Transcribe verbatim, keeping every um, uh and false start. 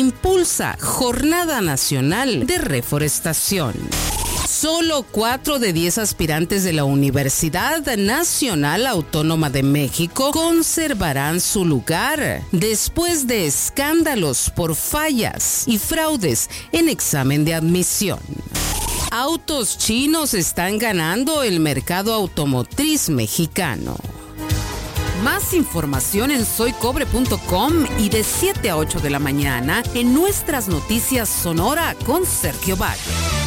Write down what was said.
impulsa Jornada Nacional de Reforestación. Solo cuatro de diez aspirantes de la Universidad Nacional Autónoma de México conservarán su lugar después de escándalos por fallas y fraudes en examen de admisión. Autos chinos están ganando el mercado automotriz mexicano. Más información en soy cobre punto com y de siete a ocho de la mañana en nuestras noticias Sonora con Sergio Valle.